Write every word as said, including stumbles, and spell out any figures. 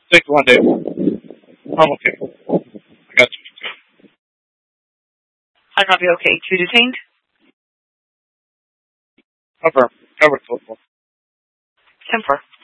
Take one day. I'm okay. I got you. Hard copy, okay. Two detained? Confirm. Covered. ten four.